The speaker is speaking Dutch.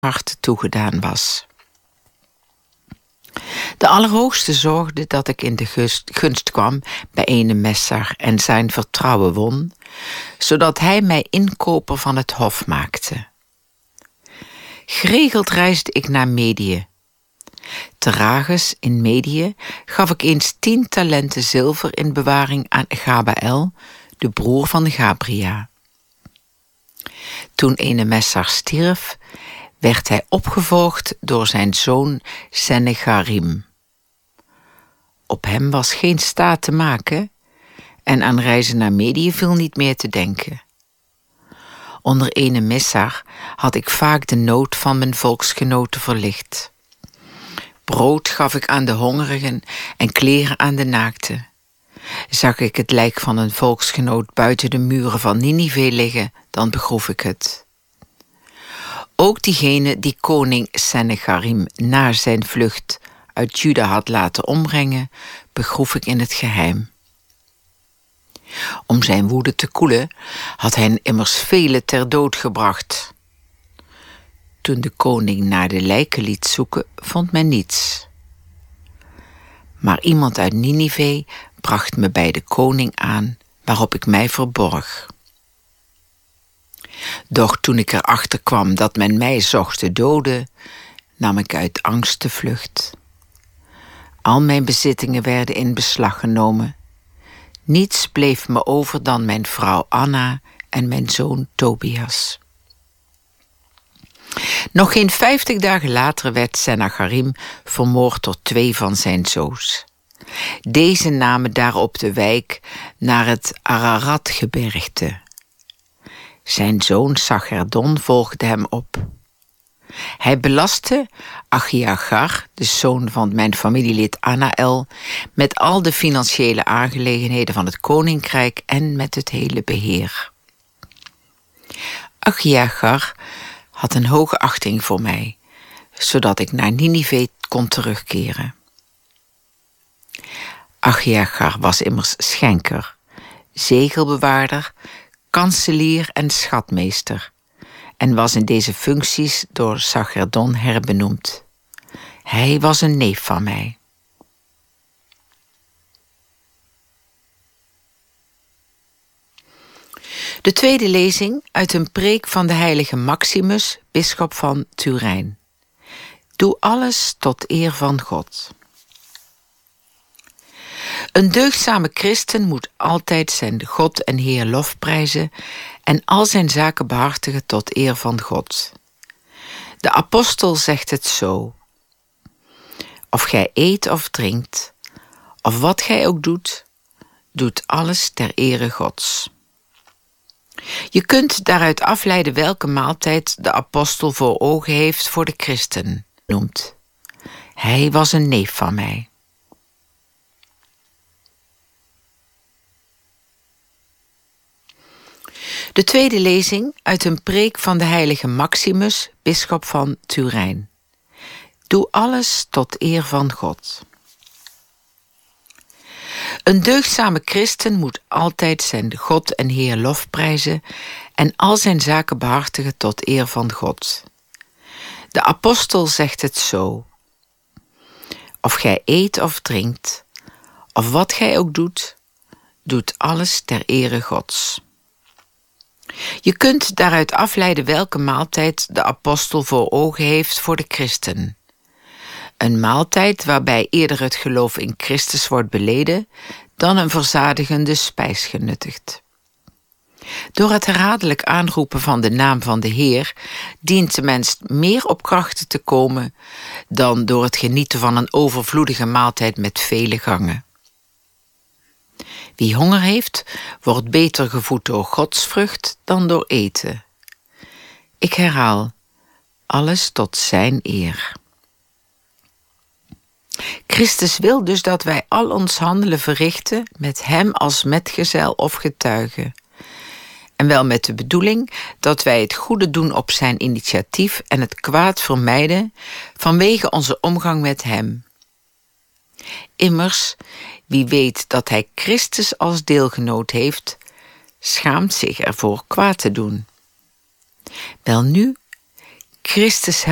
harte toegedaan was. De Allerhoogste zorgde dat ik in de gunst kwam bij ene Messar en zijn vertrouwen won, zodat hij mij inkoper van het hof maakte. Geregeld reisde ik naar Medië. Te Rages in Medië gaf ik eens 10 talenten zilver in bewaring aan Gabaël, de broer van Gabria. Toen ene Messar stierf, werd hij opgevolgd door zijn zoon Senegarim. Op hem was geen staat te maken en aan reizen naar Medië viel niet meer te denken. Onder ene Messar had ik vaak de nood van mijn volksgenoten verlicht. Brood gaf ik aan de hongerigen en kleren aan de naakten. Zag ik het lijk van een volksgenoot buiten de muren van Ninive liggen, dan begroef ik het. Ook diegene die koning Senegarim na zijn vlucht uit Juda had laten ombrengen, begroef ik in het geheim. Om zijn woede te koelen had hij immers vele ter dood gebracht. Toen de koning naar de lijken liet zoeken, vond men niets. Maar iemand uit Ninive bracht me bij de koning aan, waarop ik mij verborg. Doch toen ik erachter kwam dat men mij zocht te doden, nam ik uit angst de vlucht. Al mijn bezittingen werden in beslag genomen. Niets bleef me over dan mijn vrouw Anna en mijn zoon Tobias. Nog geen 50 dagen later werd Senegarim vermoord door 2 van zijn zoons. Deze namen daarop de wijk naar het Araratgebergte. Zijn zoon Sagerdon volgde hem op. Hij belastte Achiachar, de zoon van mijn familielid Anaël, met al de financiële aangelegenheden van het koninkrijk en met het hele beheer. Achiachar had een hoge achting voor mij, zodat ik naar Ninive kon terugkeren. Achiachar was immers schenker, zegelbewaarder, kanselier en schatmeester en was in deze functies door Sagerdon herbenoemd. Hij was een neef van mij. De tweede lezing uit een preek van de heilige Maximus, bisschop van Turijn. Doe alles tot eer van God. Een deugdzame christen moet altijd zijn God en Heer lofprijzen en al zijn zaken behartigen tot eer van God. De apostel zegt het zo: of gij eet of drinkt, of wat gij ook doet, doet alles ter ere Gods. Je kunt daaruit afleiden welke maaltijd de apostel voor ogen heeft voor de christen noemt. Hij was een neef van mij. De tweede lezing uit een preek van de heilige Maximus, bisschop van Turijn. Doe alles tot eer van God. Een deugdzame christen moet altijd zijn God en Heer lofprijzen en al zijn zaken behartigen tot eer van God. De apostel zegt het zo: of gij eet of drinkt, of wat gij ook doet, doet alles ter ere Gods. Je kunt daaruit afleiden welke maaltijd de apostel voor ogen heeft voor de christen. Een maaltijd waarbij eerder het geloof in Christus wordt beleden dan een verzadigende spijs genuttigd. Door het herhaaldelijk aanroepen van de naam van de Heer dient de mens meer op krachten te komen dan door het genieten van een overvloedige maaltijd met vele gangen. Wie honger heeft, wordt beter gevoed door godsvrucht dan door eten. Ik herhaal, alles tot zijn eer. Christus wil dus dat wij al ons handelen verrichten met hem als metgezel of getuige. En wel met de bedoeling dat wij het goede doen op zijn initiatief en het kwaad vermijden vanwege onze omgang met hem. Immers, wie weet dat hij Christus als deelgenoot heeft, schaamt zich ervoor kwaad te doen. Welnu, Christus